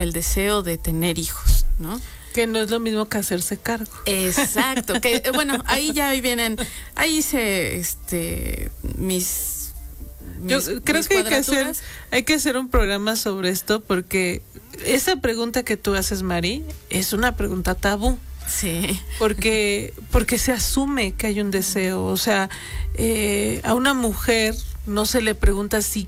el deseo de tener hijos, ¿no? Que no es lo mismo que hacerse cargo. Exacto, que bueno, ahí ya vienen, ahí hice yo creo mis que cuadraturas. hay que hacer un programa sobre esto, porque esa pregunta que tú haces, Mari, es una pregunta tabú. Sí. Porque se asume que hay un deseo. O sea, a una mujer no se le pregunta si